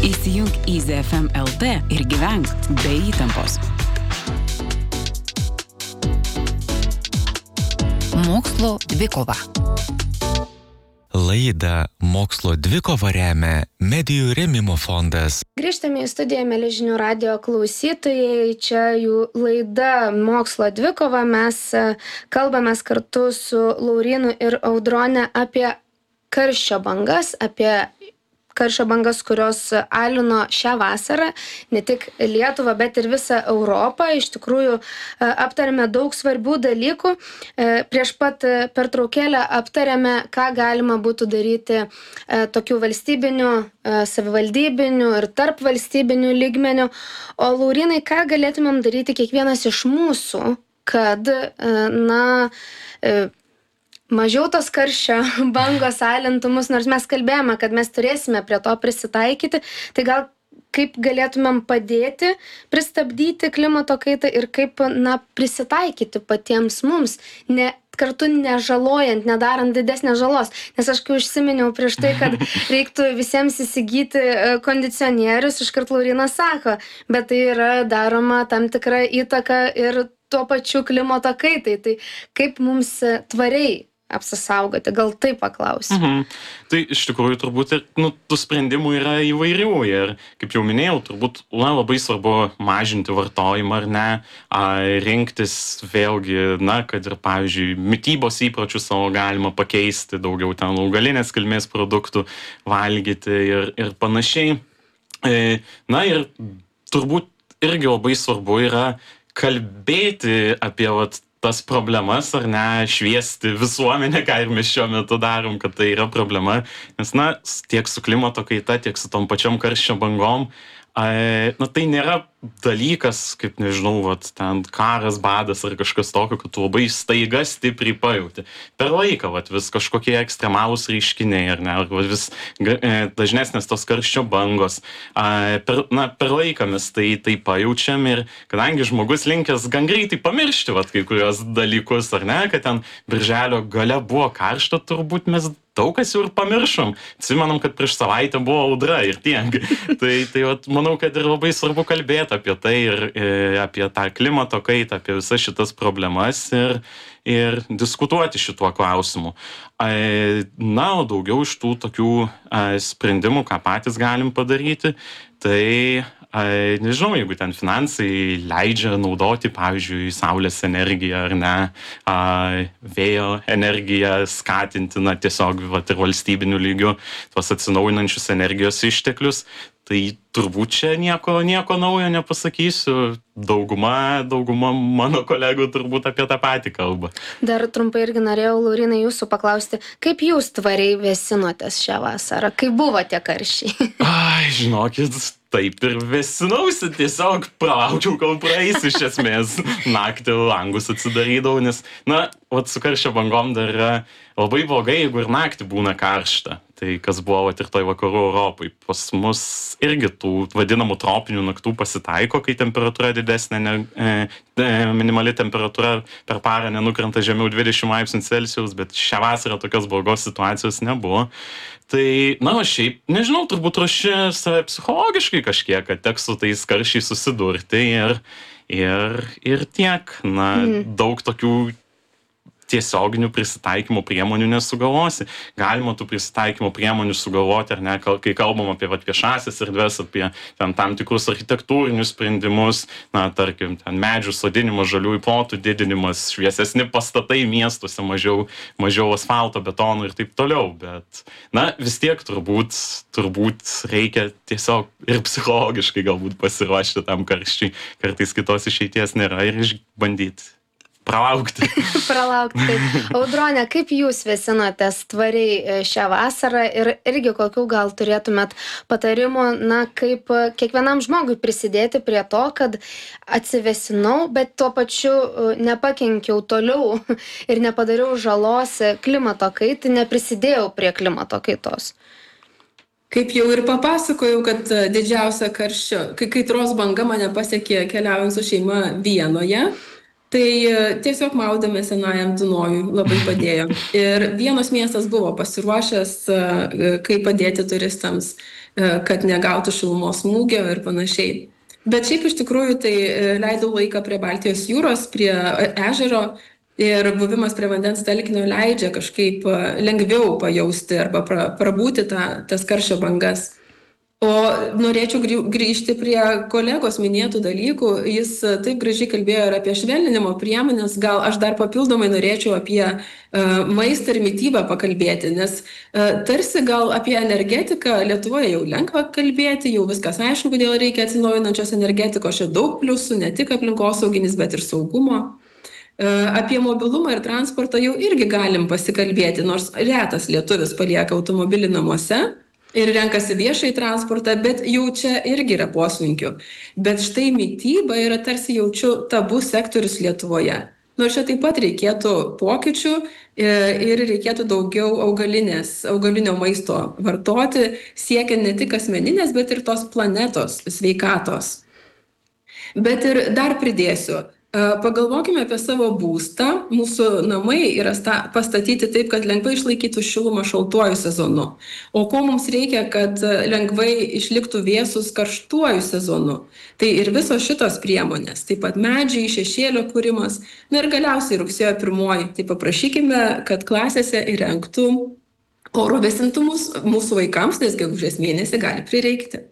Įsijunk Easy FM LT ir gyvenk be įtampos. Mokslo dvikova. Laidą Mokslo dvikova remia Medijų rėmimo fondas. Grįžtame į studiją, mieli žinių radijo klausytojai. Čia jų laida Mokslo dvikova. Mes kalbamės kartu su Laurynu ir Audrone apie karščio bangas, kurios alino šią vasarą, ne tik Lietuvą, bet ir visą Europą. Iš tikrųjų, aptarėme daug svarbių dalykų. Prieš pat pertraukėlę aptarėme, ką galima būtų daryti tokių valstybinių, savivaldybinių ir tarp valstybinių lygmenių. O Laurynai, ką galėtumėm daryti kiekvienas iš mūsų, kad, mažiau tos karščio bangos alintų mus, nors mes kalbėjome, kad mes turėsime prie to prisitaikyti, tai gal kaip galėtumėm padėti pristabdyti klimato kaitą ir kaip, prisitaikyti patiems mums, kartu nežalojant, nedarant didesnės žalos. Nes aš kai užsiminiau prieš tai, kad reiktų visiems įsigyti kondicionierius, iškart Laurynas sako, bet tai yra daroma tam tikra įtaka ir tuo pačiu klimato kaitai. Tai kaip mums tvariai apsisaugoti, gal taip paklausiu. Tai iš tikrųjų turbūt tų sprendimų yra įvairių ir, kaip jau minėjau, turbūt labai svarbu mažinti vartojimą ar ne, rinktis vėlgi, kad ir, pavyzdžiui, mitybos įpročius savo galima pakeisti, daugiau ten augalinės kilmės produktų valgyti ir panašiai. Ir turbūt irgi labai svarbu yra kalbėti apie tas problemas, ar ne, šviesti visuomenę, ką ir mes šiuo metu darom, kad tai yra problema, nes, tiek su klimato kaita, tiek su tom pačiom karščio bangom, tai nėra dalykas, kaip nežinau, ten karas, badas ar kažkas tokio, kad tu labai staiga stipriai pajauti. Per laiką, vis kažkokie ekstremalūs reiškiniai, ar ne, ar vis dažnesnės tos karščio bangos. Per laiką mes tai pajaučiam ir kadangi žmogus linkęs gan greitai pamiršti, kai kurios dalykus, ar ne, kad ten birželio gale buvo karšta, turbūt mes daug kas jau ir pamiršom. Atsimenam, kad prieš savaitę buvo audra ir tiek. Tai manau, kad ir labai svarbu kalbėti apie tai ir apie tą klimato kaitą, apie visas šitas problemas ir diskutuoti šituo klausimu. O daugiau iš tų tokių sprendimų, ką patys galim padaryti, tai nežinau, jeigu ten finansai leidžia naudoti, pavyzdžiui, saulės energiją ar ne, vėjo energiją skatinti, tiesiog ir valstybiniu lygiu tuos atsinaujinančius energijos išteklius, tai turbūt čia nieko naujo nepasakysiu. Dauguma mano kolegų turbūt apie tą patį kalba. Dar trumpai irgi norėjau, Laurynai, jūsų paklausti, kaip jūs tvariai vėsinotės šią vasarą? Kaip buvo tie karščiai? Žinokit, taip ir vėsinausi, tiesiog pralaukiau, kol praeis iš esmės. Naktį langus atsidarydavau, nes, su karščio bangom dar yra labai blogai, jeigu ir naktį būna karšta. Tai kas buvo ir toj vakarų Europai. Pas mus irgi tų vadinamų tropinių naktų pasitaiko, kai temperatūra didesnė, minimali temperatūra per parą nenukrenta žemiau 20 laipsnių Celsijaus, bet šią vasarą tokios blogos situacijos nebuvo. Tai, šiaip, nežinau, turbūt ruoši save psichologiškai kažkiek, kad teks su tais karščiais susidurti ir tiek, daug tokių tiesioginių prisitaikymo priemonių nesugalvosi. Galima tų prisitaikymo priemonių sugalvoti, ar ne, kai kalbam apie viešąsias erdves, apie tam tikrus architektūrinius sprendimus, tarkim, medžių sodinimas, žaliųjų plotų didinimas, šviesesni pastatai miestuose, mažiau asfalto, betono ir taip toliau. Bet, vis tiek turbūt reikia tiesiog ir psichologiškai galbūt pasiruošti tam karščiui. Kartais kitos išeities nėra ir išbandyti. Pralaukti. Tai. Audrone, kaip jūs vėsinotės tvariai šią vasarą ir irgi kokių gal turėtumėt patarimų, kaip kiekvienam žmogui prisidėti prie to, kad atsivėsinau, bet tuo pačiu nepakenkiau toliau ir nepadariau žalos klimato kaitai, neprisidėjau prie klimato kaitos. Kaip jau ir papasakojau, kad didžiausia kaitros banga mane pasiekė keliaujant su šeima Vienoje. Tai tiesiog maudėme senajam Dunojui, labai padėjo. Ir vienas miestas buvo pasiruošęs, kaip padėti turistams, kad negautų šilumos smūgio ir panašiai. Bet šiaip iš tikrųjų tai leidau laiką prie Baltijos jūros, prie ežero ir buvimas prie vandens telkinio leidžia kažkaip lengviau pajausti arba prabūti tas karščio bangas. O norėčiau grįžti prie kolegos minėtų dalykų. Jis taip gražiai kalbėjo ir apie švelninimo priemonės. Gal aš dar papildomai norėčiau apie maistą ir mitybą pakalbėti, nes tarsi gal apie energetiką Lietuvoje jau lengva kalbėti, jau viskas aišku, kodėl reikia atsinaujinančios energetikos, čia daug pliusų, ne tik aplinkosauginis, bet ir saugumo. Apie mobilumą ir transportą jau irgi galim pasikalbėti, nors retas lietuvis palieka automobilį namuose ir renkasi viešai transportą, bet jau čia irgi yra poslinkių. Bet štai mityba yra tarsi jaučiu tabu sektorius Lietuvoje. Nors čia taip pat reikėtų pokyčių ir reikėtų daugiau augalinio maisto vartoti, siekiant ne tik asmeninės, bet ir tos planetos sveikatos. Bet ir dar pridėsiu. Pagalvokime apie savo būstą. Mūsų namai yra pastatyti taip, kad lengvai išlaikytų šilumą šaltuoju sezonu. O ko mums reikia, kad lengvai išliktų vėsus karštuoju sezonu? Tai ir visos šitos priemonės, taip pat medžiai, šešėlio kūrimas, na ir galiausiai rugsėjo 1. Tai paprašykime, kad klasėse įrengtų oro vėsintumus mūsų vaikams, nes gegužės mėnesį gali prireikti.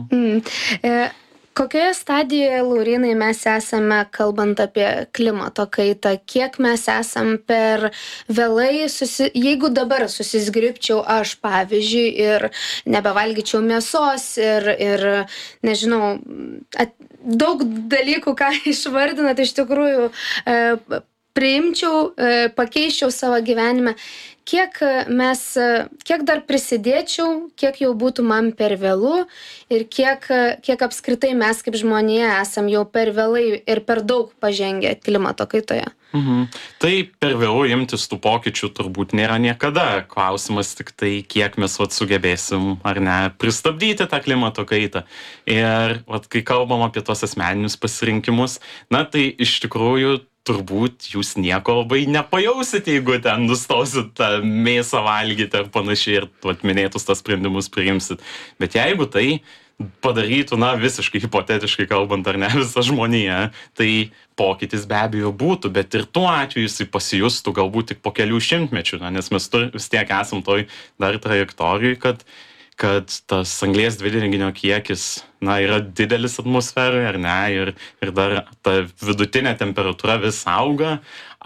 Kokioje stadijoje, Laurynai, mes esame, kalbant apie klimato kaitą? Kiek mes esam per vėlai, jeigu dabar susizgribčiau aš, pavyzdžiui, ir nebevalgyčiau mėsos ir nežinau, daug dalykų, ką išvardinat, iš tikrųjų priimčiau, pakeiščiau savo gyvenime. Kiek dar prisidėčiau, kiek jau būtų man per vėlų ir kiek apskritai mes kaip žmonija esam jau per vėlai ir per daug pažengę klimato kaitoje? Tai per vėlų imtis tų pokyčių turbūt nėra niekada. Klausimas tik tai, kiek mes sugebėsim ar ne pristabdyti tą klimato kaitą. Ir kai kalbam apie tos asmeninius pasirinkimus, na tai iš tikrųjų turbūt jūs nieko labai nepajausit, jeigu ten nustosit tą mėsą valgyti ar panašiai ir minėtus tas sprendimus priimsit. Bet jeigu tai padarytų, na, visiškai hipotetiškai kalbant, ar ne, visa žmonija, tai pokytis be abejo būtų, bet ir tuo atveju jisai pasijustų galbūt tik po kelių šimtmečių, nes mes vis tiek esam toj dar trajektorijai, kad tas anglies dvideginio kiekis, na, yra didelis atmosferoje, ar ne, ir dar ta vidutinė temperatūra vis auga.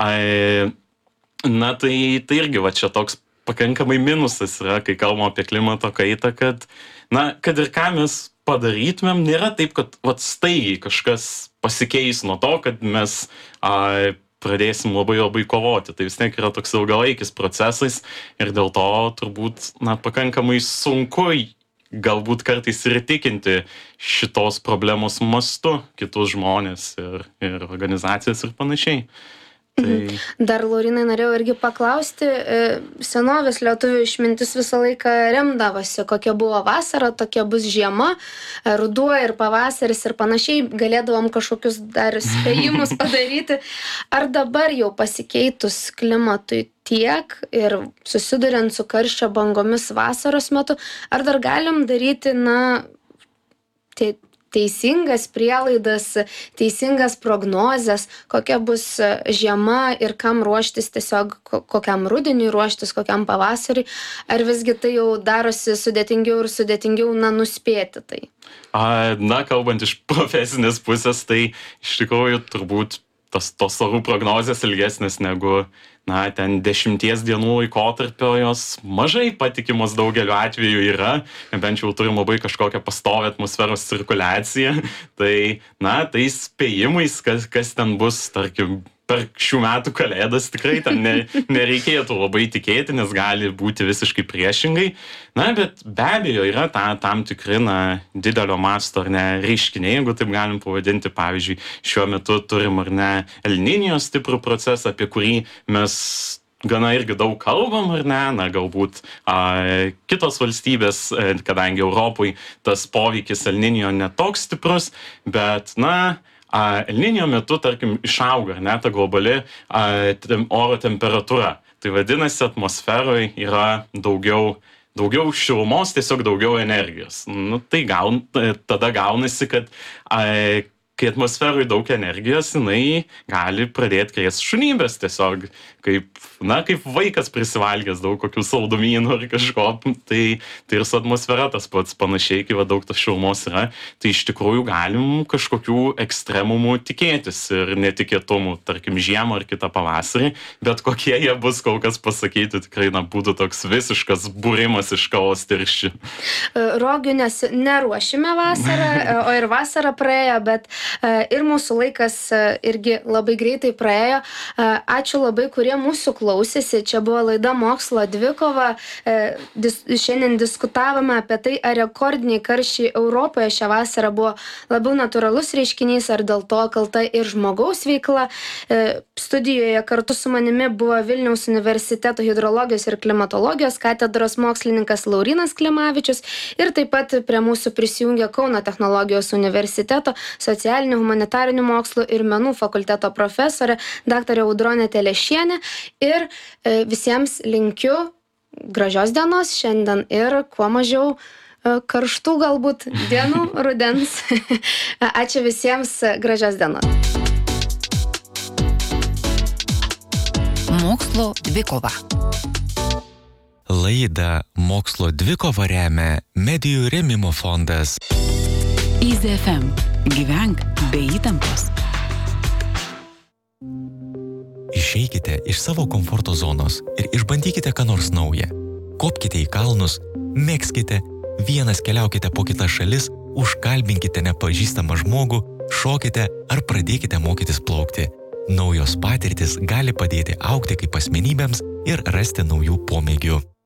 Na, tai irgi va čia toks pakankamai minusas yra, kai kalbam apie klimato kaitą, kad ir ką mes padarytumėm, nėra taip, kad staigiai kažkas pasikeis nuo to, kad mes pradėsim labai labai kovoti. Tai vis tiek yra toks ilgalaikis procesas ir dėl to turbūt, pakankamai sunku galbūt kartais ir įtikinti šitos problemos mastu kitus žmonės ir organizacijas ir panašiai. Tai... Dar, Laurynai, norėjau irgi paklausti, senovės lietuvių išmintis visą laiką remdavosi, kokia buvo vasara, tokia bus žiema, ruduo ir pavasaris ir panašiai, galėdavom kažkokius dar spėjimus padaryti. Ar dabar jau pasikeitus klimatui tiek ir susiduriant su karščio bangomis vasaros metu, ar dar galim daryti, teisingas prielaidas, teisingas prognozes, kokia bus žiema ir kam ruoštis, tiesiog kokiam rudeniui ruoštis, kokiam pavasariui, ar visgi tai jau darosi sudėtingiau ir sudėtingiau, nuspėti tai? Kalbant iš profesinės pusės, tai iš tikrųjų turbūt tos orų prognozės ilgesnės negu ten 10 dienų laikotarpio, jos mažai patikimos daugeliu atveju yra, bent jau turim labai kažkokią pastovę atmosferos cirkuliaciją, tai spėjimais, kas ten bus, tarkim, per šių metų kalėdas tikrai ten nereikėtų labai tikėti, nes gali būti visiškai priešingai. Bet be abejo yra tam tikri didelio masto ar ne reiškiniai, jeigu taip galim pavadinti. Pavyzdžiui, šiuo metu turim ar ne El Niño stiprų procesą, apie kurį mes gana irgi daug kalbam, ar ne, galbūt kitos valstybės, kadangi Europai tas poveikis El Niño netoks stiprus, bet Elninio metu, tarkim, išauga, ar ne, ta globali oro temperatūra. Tai vadinasi, atmosferoje yra daugiau šilumos, tiesiog daugiau energijos. Tai tada gaunasi, kad kai atmosferoje daug energijos, jinai gali pradėti krėsti šunybės tiesiog, kaip vaikas prisivalgęs daug kokių saldumynų ar kažko, tai ir su atmosfera tas pats panašiai, kai daug tos šilumos yra, tai iš tikrųjų galim kažkokių ekstremumų tikėtis ir netikėtumų, tarkim, žiemą ar kitą pavasarį, bet kokie jie bus, kol kas pasakyti, tikrai būtų toks visiškas būrimas iš kavos tirščių. Rogių neruošime vasarą, o ir vasara praėjo, bet ir mūsų laikas irgi labai greitai praėjo. Ačiū labai, kurie mūsų klausėsi. Čia buvo laida Mokslo dvikova. Šiandien diskutavome apie tai, ar rekordiniai karščiai Europoje šią vasarą buvo labiau natūralus reiškinys, ar dėl to kalta ir žmogaus veikla. Studijoje kartu su manimi buvo Vilniaus universiteto hidrologijos ir klimatologijos katedros mokslininkas Laurynas Klimavičius ir taip pat prie mūsų prisijungė Kauno technologijos universiteto socialinių, humanitarinių mokslų ir menų fakulteto profesorė daktarė Audronė Telešienė ir visiems linkiu gražios dienos šiandien ir kuo mažiau karštų galbūt dienų rudens. Ačiū visiems, gražios dienos. Mokslo dvikova. Laidą Mokslo dvikova remia Medijų rėmimo fondas. Easy FM. Gyvenk be įtampos. Išeikite iš savo komforto zonos ir išbandykite ką nors naują. Kopkite į kalnus, mėgskite, vienas keliaukite po kitas šalis, užkalbinkite nepažįstamą žmogų, šokite ar pradėkite mokytis plaukti. Naujos patirtis gali padėti augti kaip asmenybėms ir rasti naujų pomėgių.